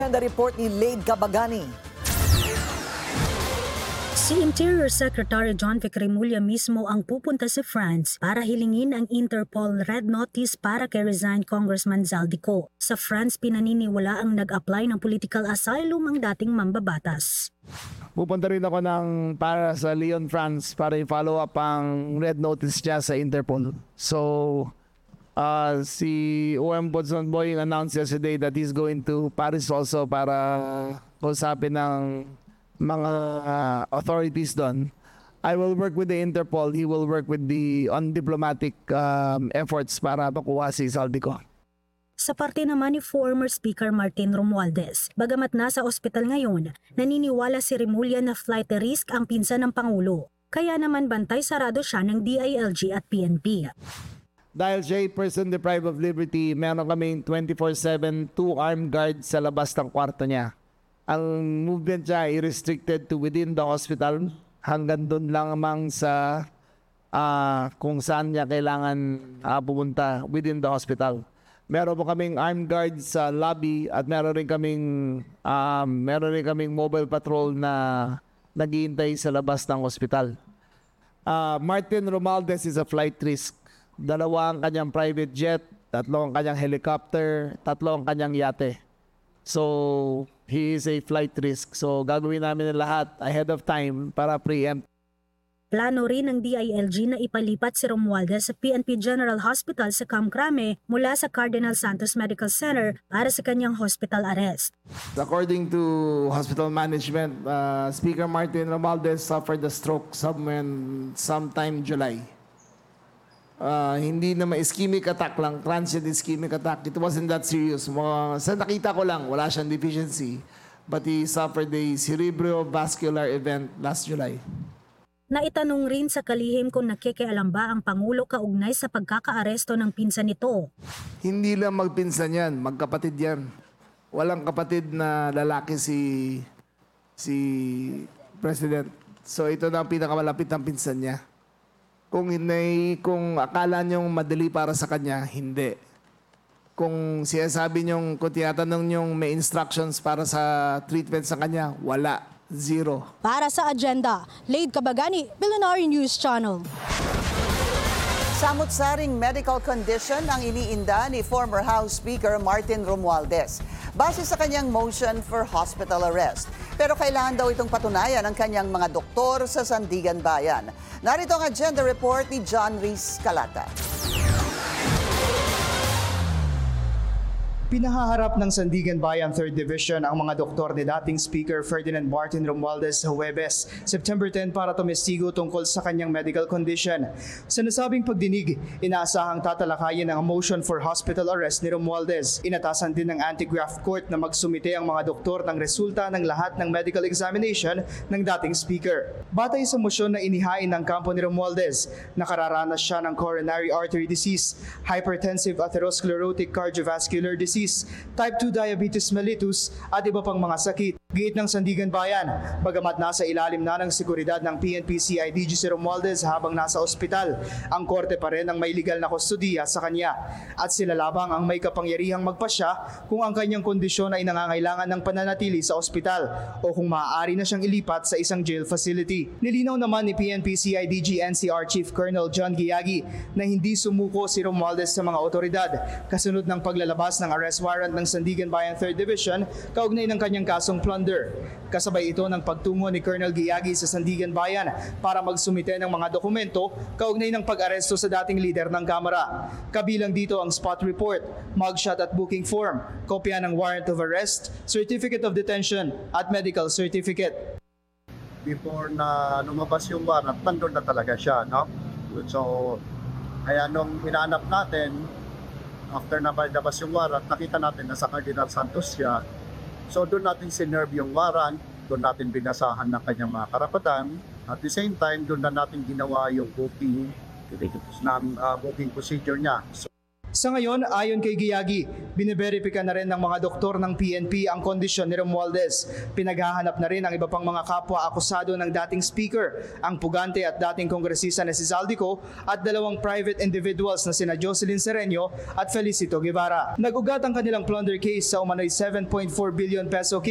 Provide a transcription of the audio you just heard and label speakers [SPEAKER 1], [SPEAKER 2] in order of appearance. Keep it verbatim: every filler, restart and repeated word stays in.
[SPEAKER 1] The report ni Lade Cabagani.
[SPEAKER 2] Si Interior Secretary John Vic Remulla mismo ang pupunta sa France para hilingin ang Interpol Red Notice para kay resigned Congressman Zaldico. Sa France, pinaniniwala ang nag-apply ng political asylum ang dating mambabatas.
[SPEAKER 3] Pupunta rin ako ng para sa Lyon, France para i-follow up ang Red Notice niya sa Interpol. So, uh, si O M Botsonboy announced yesterday that he's going to Paris also para kausapin ng mga uh, authorities doon. I will work with the Interpol. He will work with the on diplomatic um, efforts para makuha si Zaldico.
[SPEAKER 2] Sa parte naman ni former Speaker Martin Romualdez, bagamat nasa ospital ngayon, naniniwala si Remulla na flight risk ang pinsan ng Pangulo. Kaya naman bantay sarado siya ng D I L G at P N P.
[SPEAKER 3] Dahil siya ay person deprived of liberty, meron kaming twenty-four seven two armed guards sa labas ng kwarto niya. Ang movement niya ay restricted to within the hospital hanggang doon lang mang sa uh, kung saan niya kailangan uh, pumunta within the hospital. Meron po kaming armed guards sa lobby at meron rin kaming um, meron rin kaming mobile patrol na naghihintay sa labas ng hospital. Uh, Martin Romualdez is a flight risk. Dalawa ang kanyang private jet, tatlo ang kanyang helicopter, tatlo ang kanyang yate. So, he is a flight risk. So, gagawin namin ang lahat ahead of time para preempt.
[SPEAKER 2] Plano rin ng D I L G na ipalipat si Romualdez sa P N P General Hospital sa Camcrame mula sa Cardinal Santos Medical Center para sa kanyang hospital arrest.
[SPEAKER 3] According to hospital management, uh, Speaker Martin Romualdez suffered a stroke somewhere sometime July. Uh, hindi naman ischemic attack lang, transient ischemic attack. It wasn't that serious. Mga, sa nakita ko lang, wala siyang deficiency. But he suffered a cerebrovascular event last July.
[SPEAKER 2] Naitanong rin sa kalihim kung nakikialam ba ang Pangulo kaugnay sa pagkakaaresto ng pinsan nito.
[SPEAKER 3] Hindi lang magpinsan yan, magkapatid yan. Walang kapatid na lalaki si si President. So ito na ang pinakamalapit ng pinsan niya. Kung hindi, kung akala niyong madali para sa kanya, hindi. Kung sinasabi niyong, kung tinatanong niyong may instructions para sa treatment sa kanya, wala. Zero.
[SPEAKER 4] Para sa agenda, Lade Cabagani, Billionaire News Channel.
[SPEAKER 1] Samut-saring medical condition ang iniinda ni former House Speaker Martin Romualdez base sa kanyang motion for hospital arrest. Pero kailangan daw itong patunayan ng kanyang mga doktor sa Sandigan Bayan. Narito ang agenda report ni John Reese Calata.
[SPEAKER 5] Pinahaharap ng Sandigan Bayan third Division ang mga doktor ni dating Speaker Ferdinand Martin Romualdez sa Huwebes, September tenth para tumestigo tungkol sa kanyang medical condition. Sa nasabing pagdinig, inaasahang tatalakayin ang motion for hospital arrest ni Romualdez. Inatasan din ng Anti-Graft Court na magsumite ang mga doktor ng resulta ng lahat ng medical examination ng dating Speaker. Batay sa motion na inihain ng kampo ni Romualdez, nakararanas siya ng coronary artery disease, hypertensive atherosclerotic cardiovascular disease, type two diabetes mellitus at iba pang mga sakit. Giit ng Sandigan Bayan, bagamat nasa ilalim na ng seguridad ng P N P C I D G si Romualdez habang nasa ospital, ang korte pa rin ang may legal na kustodiya sa kanya at sila labang ang may kapangyarihang magpasya kung ang kanyang kondisyon ay nangangailangan ng pananatili sa ospital o kung maaari na siyang ilipat sa isang jail facility. Nilinaw naman ni P N P C I D G N C R Chief Colonel John Giagi na hindi sumuko si Romualdez sa mga otoridad kasunod ng paglalabas ng arrest warrant ng Sandigan Bayan third Division kaugnay ng kanyang kasong plunder. Kasabay ito ng pagtungo ni Colonel Giagi sa Sandigan Bayan para magsumite ng mga dokumento kaugnay ng pag-aresto sa dating leader ng Kamara. Kabilang dito ang spot report, mugshot at booking form, kopya ng warrant of arrest, certificate of detention at medical certificate.
[SPEAKER 6] Before na lumabas yung warrant, nandun na talaga siya, no? So, kaya nung hinanap natin, after na malabas yung warrant, nakita natin na sa Cardinal Santos siya. So doon natin sinerve yung warrant, doon natin binasahan ng kanyang mga karapatan. At the same time, doon na natin ginawa yung booking, na, uh, booking procedure niya. So,
[SPEAKER 5] Sa ngayon, ayon kay Giyagi, biniberipika na rin ng mga doktor ng P N P ang kondisyon ni Romualdez. Pinaghahanap na rin ang iba pang mga kapwa akusado ng dating speaker, ang pugante at dating kongresista na si Zaldico at dalawang private individuals na sina Jocelyn Sereno at Felicito Guevara. Nag-ugat ang kanilang plunder case sa umano'y seven point four billion peso